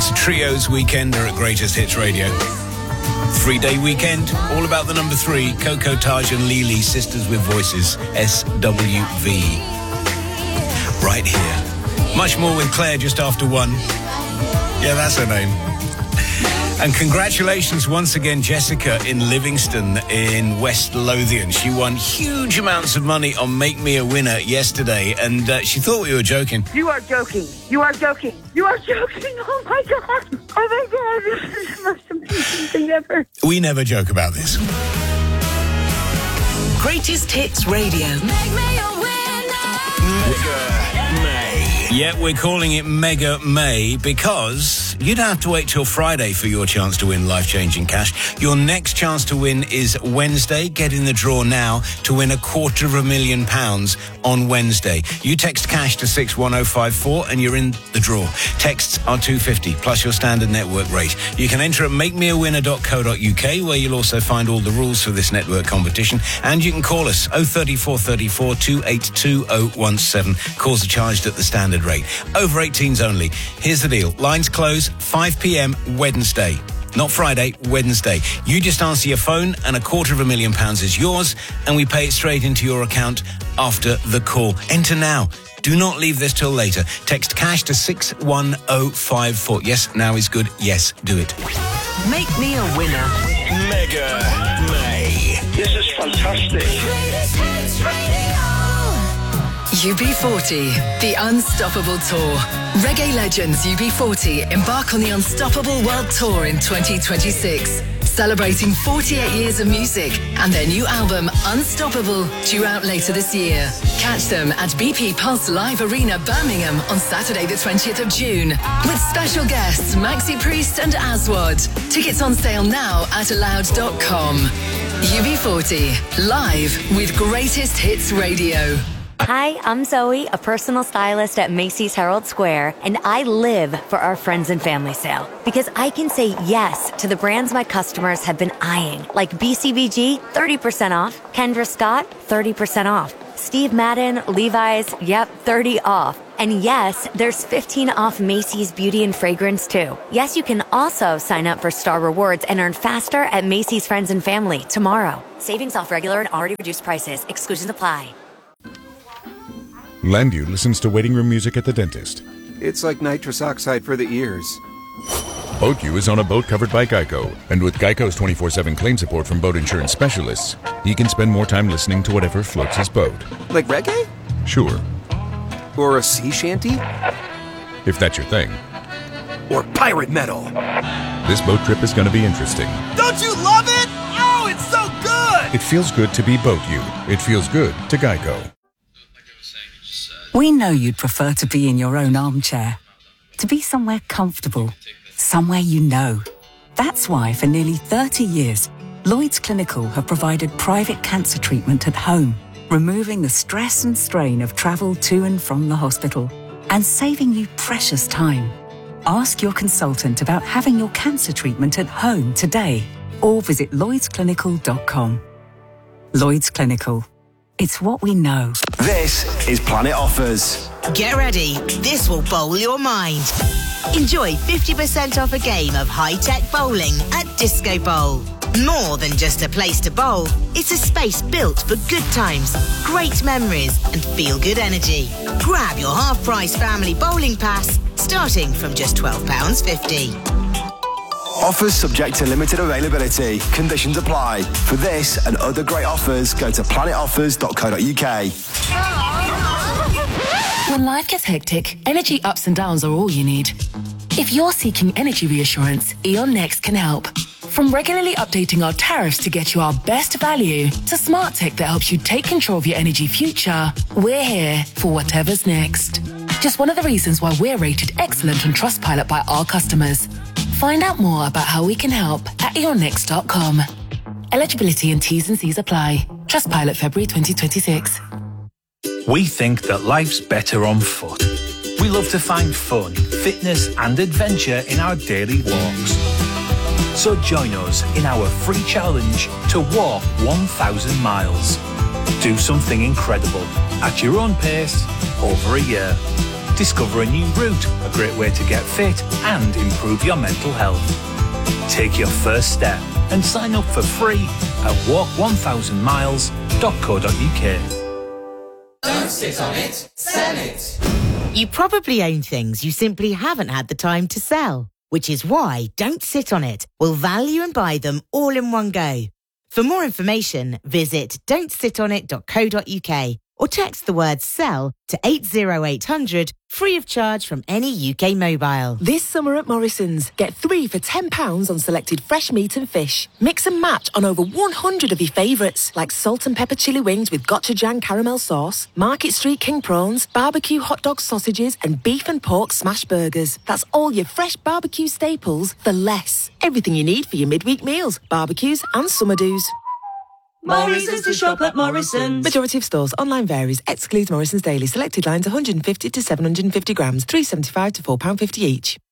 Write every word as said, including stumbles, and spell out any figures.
It's a Trios Weekender at Greatest Hits Radio. Three-day weekend, all about the number three, Coco, Taj and Lily, Sisters with Voices, S W V. Right here. Much more with Claire just after one. Yeah, that's her name. And congratulations once again, Jessica in Livingston in West Lothian. She won huge amounts of money on Make Me a Winner yesterday, and uh, she thought we were joking. You are joking. You are joking. You are joking. Oh, my God. Oh, my God. This is the most amazing thing ever. We never joke about this. Greatest Hits Radio. Make me a winner. Mega May. Yeah, we're calling it Mega May because you don't have to wait till Friday for your chance to win life-changing cash. Your next chance to win is Wednesday. Get in the draw now to win a quarter of a million pounds on Wednesday. You text cash to six one oh five four and you're in the draw. Texts are two pounds fifty plus your standard network rate. You can enter at make me a winner dot co dot uk where you'll also find all the rules for this network competition. And you can call us oh three four three four two eight two oh one seven. Calls are charged at the standard rate. Over eighteens only. Here's the deal. Lines close five p.m. Wednesday. Not Friday, Wednesday. You just answer your phone and a quarter of a million pounds is yours and we pay it straight into your account after the call. Enter now. Do not leave this till later. Text cash to six one oh five four. Yes, now is good. Yes, do it. Make me a winner. Mega May. This is fantastic. U B forty, the Unstoppable Tour. Reggae legends U B forty embark on the Unstoppable World Tour in twenty twenty-six, celebrating forty-eight years of music and their new album Unstoppable, due out later this year. Catch them at B P Pulse Live Arena, Birmingham on Saturday the twentieth of June with special guests Maxi Priest and Aswad. Tickets on sale now at loud dot com. U B forty, live with Greatest Hits Radio. Hi, I'm Zoe, a personal stylist at Macy's Herald Square, and I live for our friends and family sale because I can say yes to the brands my customers have been eyeing, like B C B G, thirty percent off, Kendra Scott, thirty percent off, Steve Madden, Levi's, yep, thirty off. And yes, there's fifteen off Macy's Beauty and Fragrance too. Yes, you can also sign up for Star Rewards and earn faster at Macy's Friends and Family tomorrow. Savings off regular and already reduced prices. Exclusions apply. Landu listens to waiting room music at the dentist. It's like nitrous oxide for the ears. BoatU is on a boat covered by Geico, and with Geico's twenty-four seven claim support from boat insurance specialists, he can spend more time listening to whatever floats his boat. Like reggae? Sure. Or a sea shanty? If that's your thing. Or pirate metal. This boat trip is going to be interesting. Don't you love it? Oh, it's so good! It feels good to be BoatU. It feels good to Geico. We know you'd prefer to be in your own armchair, to be somewhere comfortable, somewhere you know. That's why for nearly thirty years, Lloyds Clinical have provided private cancer treatment at home, removing the stress and strain of travel to and from the hospital and saving you precious time. Ask your consultant about having your cancer treatment at home today or visit lloyds clinical dot com. Lloyds Clinical. It's what we know. This is Planet Offers. Get ready. This will bowl your mind. Enjoy fifty percent off a game of high-tech bowling at Disco Bowl. More than just a place to bowl, it's a space built for good times, great memories and feel-good energy. Grab your half-price family bowling pass starting from just twelve pounds fifty. Offers subject to limited availability. Conditions apply. For this and other great offers, go to planet offers dot co dot uk. When life gets hectic, energy ups and downs are all you need. If you're seeking energy reassurance, E.ON Next can help. From regularly updating our tariffs to get you our best value, to smart tech that helps you take control of your energy future, we're here for whatever's next. Just one of the reasons why we're rated excellent on Trustpilot by our customers. Find out more about how we can help at e on next dot com. Eligibility and T's and C's apply. Trustpilot February twenty twenty-six. We think that life's better on foot. We love to find fun, fitness and adventure in our daily walks. So join us in our free challenge to walk one thousand miles. Do something incredible at your own pace over a year. Discover a new route, a great way to get fit and improve your mental health. Take your first step and sign up for free at walk one thousand miles dot co dot uk. Don't sit on it, sell it. You probably own things you simply haven't had the time to sell, which is why Don't Sit On It will value and buy them all in one go. For more information, visit don't sit on it dot co dot uk or text the word SELL to eight zero eight hundred, free of charge from any U K mobile. This summer at Morrison's, get three for ten pounds on selected fresh meat and fish. Mix and match on over one hundred of your favourites, like salt and pepper chili wings with gochujang caramel sauce, Market Street king prawns, barbecue hot dog sausages, and beef and pork smash burgers. That's all your fresh barbecue staples for less. Everything you need for your midweek meals, barbecues and summer do's. Morrison's to shop at Morrison's. Majority of stores. Online varies. Excludes Morrison's Daily. Selected lines one hundred fifty to seven hundred fifty grams. three pounds seventy-five to four pounds fifty each.